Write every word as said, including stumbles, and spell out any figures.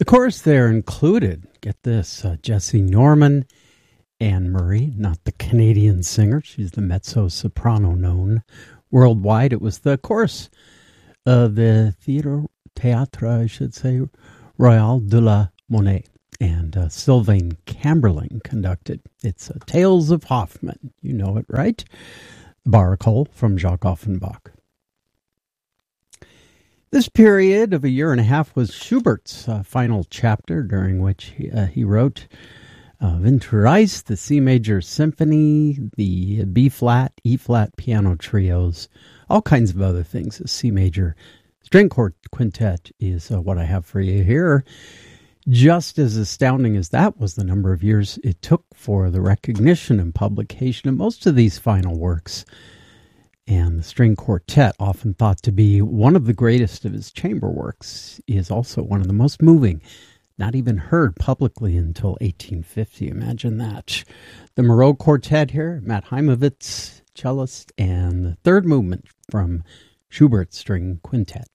The chorus there included, get this, uh, Jesse Norman, Anne Murray, not the Canadian singer. She's the mezzo-soprano known worldwide. It was the chorus of the Theatre, Théâtre, I should say, Royal de la Monnaie. And uh, Sylvain Camberling conducted. It's uh, Tales of Hoffmann. You know it, right? The Barcarolle from Jacques Offenbach. This period of a year and a half was Schubert's uh, final chapter, during which he, uh, he wrote uh, Winterreise, the C major symphony, the B-flat, E-flat piano trios, all kinds of other things. The C major string quintet is uh, what I have for you here. Just as astounding as that was the number of years it took for the recognition and publication of most of these final works. And the string quartet, often thought to be one of the greatest of his chamber works, is also one of the most moving, not even heard publicly until eighteen fifty. Imagine that. The Moreau Quartet here, Matt Heimovitz, cellist, and the third movement from Schubert's String Quintet.